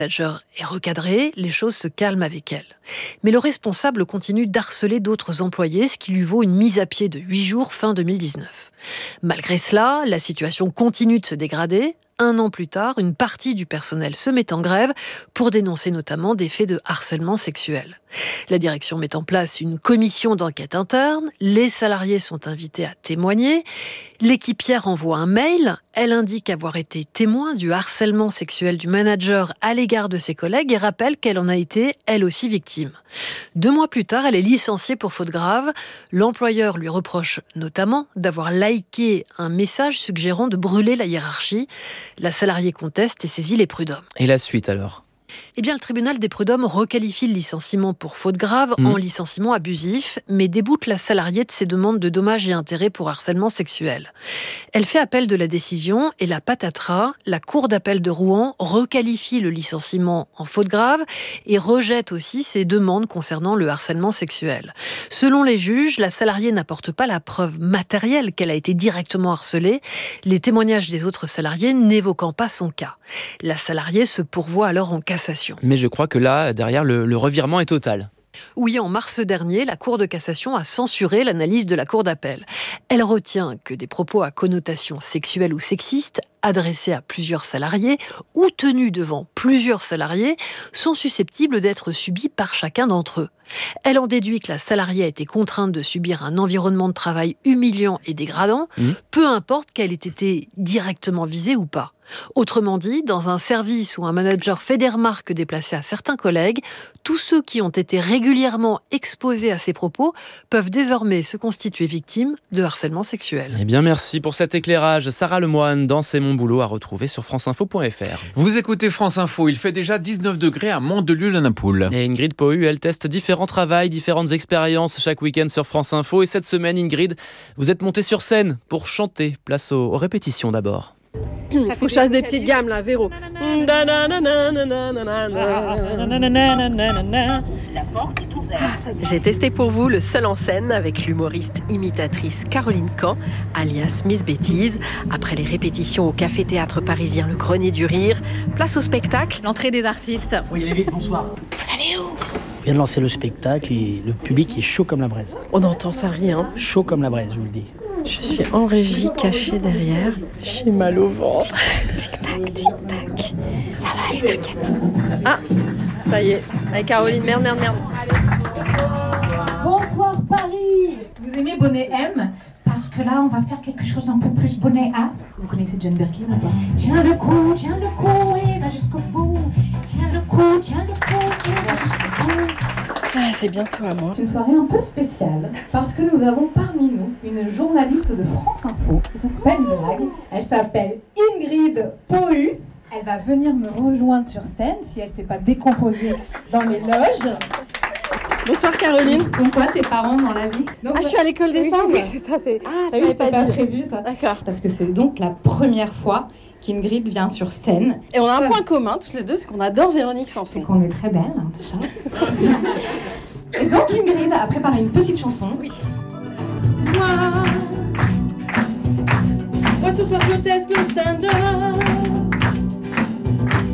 manager est recadré, les choses se calment avec elle. Mais le responsable continue d'harceler d'autres employés, ce qui lui vaut une mise à pied de 8 jours fin 2019. Malgré cela, la situation continue de se dégrader. 1 an plus tard, une partie du personnel se met en grève pour dénoncer notamment des faits de harcèlement sexuel. La direction met en place une commission d'enquête interne. Les salariés sont invités à témoigner. L'équipière envoie un mail. Elle indique avoir été témoin du harcèlement sexuel du manager à l'égard de ses collègues et rappelle qu'elle en a été, elle aussi, victime. 2 mois plus tard, elle est licenciée pour faute grave. L'employeur lui reproche notamment d'avoir liké un message suggérant de brûler la hiérarchie. La salariée conteste et saisit les prud'hommes. Et la suite alors ? Eh bien, le tribunal des prud'hommes requalifie le licenciement pour faute grave en licenciement abusif, mais déboute la salariée de ses demandes de dommages et intérêts pour harcèlement sexuel. Elle fait appel de la décision et la patatras, la cour d'appel de Rouen requalifie le licenciement en faute grave et rejette aussi ses demandes concernant le harcèlement sexuel. Selon les juges, la salariée n'apporte pas la preuve matérielle qu'elle a été directement harcelée, les témoignages des autres salariés n'évoquant pas son cas. La salariée se pourvoit alors en cassation. Mais je crois que là, derrière, le revirement est total. Oui, en mars dernier, la Cour de cassation a censuré l'analyse de la Cour d'appel. Elle retient que des propos à connotation sexuelle ou sexiste, adressés à plusieurs salariés ou tenus devant plusieurs salariés, sont susceptibles d'être subis par chacun d'entre eux. Elle en déduit que la salariée a été contrainte de subir un environnement de travail humiliant et dégradant, peu importe qu'elle ait été directement visée ou pas. Autrement dit, dans un service où un manager fait des remarques déplacées à certains collègues, tous ceux qui ont été régulièrement exposés à ces propos peuvent désormais se constituer victimes de harcèlement sexuel. Eh bien, merci pour cet éclairage. Sarah Lemoine, dans C'est mon boulot, à retrouver sur franceinfo.fr. Vous écoutez France Info, il fait déjà 19 degrés à Mandelieu-la-Napoule. Et Ingrid Pohu, elle teste différents travails, différentes expériences chaque week-end sur France Info. Et cette semaine, Ingrid, vous êtes montée sur scène pour chanter. Place aux répétitions d'abord. Il faut que je fasse des petites gammes là, Véro. J'ai testé pour vous le seul en scène avec l'humoriste imitatrice Caroline Camp, alias Miss Bêtise. Après les répétitions au café-théâtre parisien Le Grenier du Rire, place au spectacle. L'entrée des artistes. Oui, allez vite, bonsoir. Vous allez où ? On vient de lancer le spectacle et le public est chaud comme la braise. On n'entend ça rien. Chaud comme la braise, je vous le dis. Je suis en régie, cachée derrière. J'ai mal au ventre. Tic-tac, tic-tac. Ça va aller, t'inquiète. Ah, ça y est. Allez, Caroline, merde. Bonsoir Paris. Vous aimez bonnet M ? Parce que là, on va faire quelque chose un peu plus bonnet A. Vous connaissez Jane Birkin ou pas ? Tiens le coup et va jusqu'au bout. Tiens le coup et va jusqu'au bout. Ah, c'est bientôt à moi. C'est une soirée un peu spéciale parce que nous avons parmi nous une journaliste de France Info. Ça, c'est pas une blague. Elle s'appelle Ingrid Pohu. Elle va venir me rejoindre sur scène si elle ne s'est pas décomposée dans les loges. Bonsoir Caroline. Donc quoi tes parents dans la vie ? Donc, je suis à l'école des femmes. Oui, c'est ça. Ah, tu m'avais pas dit. Prévu ça. D'accord. Parce que c'est donc la première fois qu'Ingrid vient sur scène. Et on a un point commun, toutes les deux, c'est qu'on adore Véronique C'est Sanson. qu'on est très belle, hein, déjà. Et donc Ingrid a préparé une petite chanson. Oui. Moi ce soir je teste le stand-up.